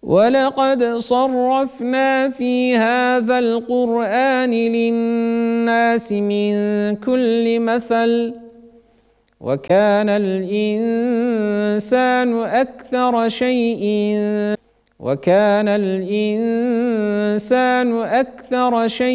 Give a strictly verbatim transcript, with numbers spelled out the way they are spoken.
ولقد صرفنا في هذا القرآن للناس من كل مثل وكان الإنسان أكثر شيء وكان الإنسان أكثر شيء